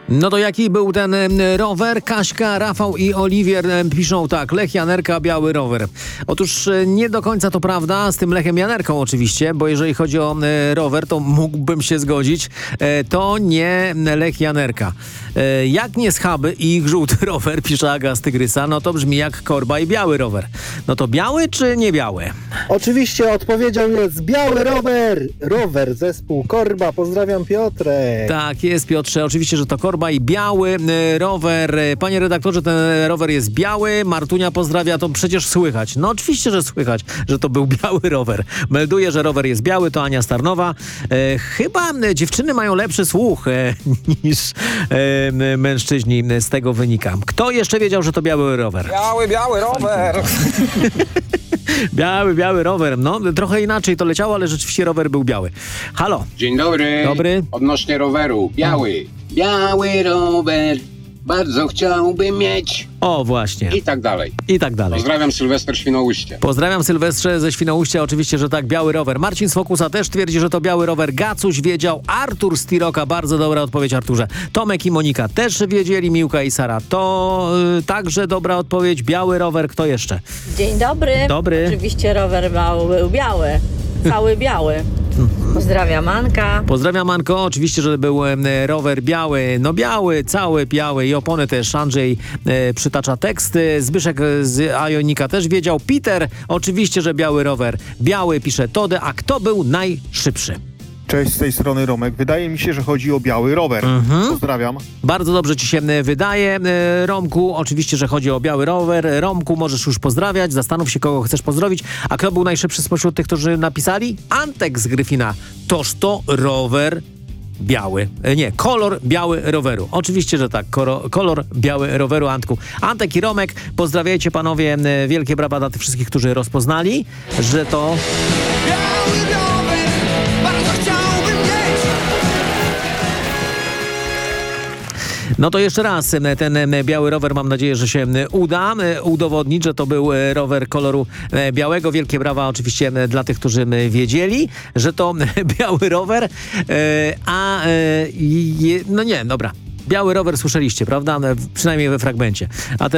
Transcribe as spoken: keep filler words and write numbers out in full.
No to jaki był ten e, rower? Kaśka, Rafał i Oliwier e, piszą tak. Lech Janerka, biały rower. Otóż e, nie do końca to prawda, z tym Lechem Janerką oczywiście, bo jeżeli chodzi o e, rower, to mógłbym się zgodzić. E, to nie Lech Janerka. E, jak nie schaby i ich żółty rower, pisze Aga z Tygrysa, no to brzmi jak korba i biały rower. No to biały czy nie biały? Oczywiście odpowiedzią jest biały rower. Rower, zespół Korba. Pozdrawiam, Piotrek. Tak jest, Piotrze. Oczywiście, że to korba i biały y, rower. Panie redaktorze, ten rower jest biały. Martunia pozdrawia, to przecież słychać. No oczywiście, że słychać, że to był biały rower. Melduje, że rower jest biały, to Ania Starnowa. E, chyba e, dziewczyny mają lepszy słuch e, niż e, mężczyźni, z tego wynika. Kto jeszcze wiedział, że to biały rower? Biały, biały rower! Biały, biały rower. No, trochę inaczej to leciało, ale rzeczywiście rower był biały. Halo. Dzień dobry. Dobry. Odnośnie roweru. Biały. Biały rower. Bardzo chciałbym mieć. O, właśnie. I tak dalej. I tak dalej. Pozdrawiam, Sylwester Świnoujście. Pozdrawiam Sylwestrze ze Świnoujścia, oczywiście, że tak, biały rower. Marcin z Fokusa też twierdzi, że to biały rower. Gacuś wiedział. Artur z Tiroka, bardzo dobra odpowiedź, Arturze. Tomek i Monika też wiedzieli. Miłka i Sara to yy, także dobra odpowiedź. Biały rower, kto jeszcze? Dzień dobry. Dobry. Oczywiście rower mały był biały. Cały biały. Pozdrawiam, Anka. Pozdrawiam, Manko. Oczywiście, że był e, rower biały. No biały, cały biały i opony też. Andrzej e, przytacza teksty. Zbyszek z Ionika też wiedział. Peter, oczywiście, że biały rower. Biały, pisze Tode. A kto był najszybszy? Cześć, z tej strony Romek. Wydaje mi się, że chodzi o biały rower. Mhm. Pozdrawiam. Bardzo dobrze ci się e, wydaje, e, Romku. Oczywiście, że chodzi o biały rower. Romku, możesz już pozdrawiać. Zastanów się, kogo chcesz pozdrowić. A kto był najszybszy spośród tych, którzy napisali? Antek z Gryfina. Toż to rower biały. E, nie, kolor biały roweru. Oczywiście, że tak. Koro, kolor biały roweru, Antku. Antek i Romek, pozdrawiajcie panowie. E, wielkie brawa dla tych wszystkich, którzy rozpoznali, że to... Biały rower! Bardzo chciałbym mieć! No to jeszcze raz, ten biały rower, mam nadzieję, że się uda udowodnić, że to był rower koloru białego. Wielkie brawa oczywiście dla tych, którzy wiedzieli, że to biały rower, a no nie, dobra. Biały rower słyszeliście, prawda? Przynajmniej we fragmencie. A teraz